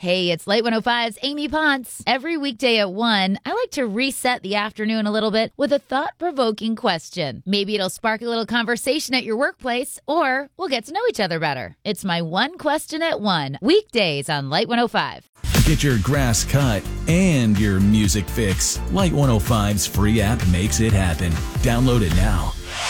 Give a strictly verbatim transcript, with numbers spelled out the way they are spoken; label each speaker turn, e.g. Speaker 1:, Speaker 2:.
Speaker 1: Hey, it's Light one oh five's Amy Ponce. Every weekday at one, I like to reset the afternoon a little bit with a thought-provoking question. Maybe it'll spark a little conversation at your workplace, or we'll get to know each other better. It's my one question at one, weekdays on Light one oh five.
Speaker 2: Get your grass cut and your music fix. Light one oh five's free app makes it happen. Download it now.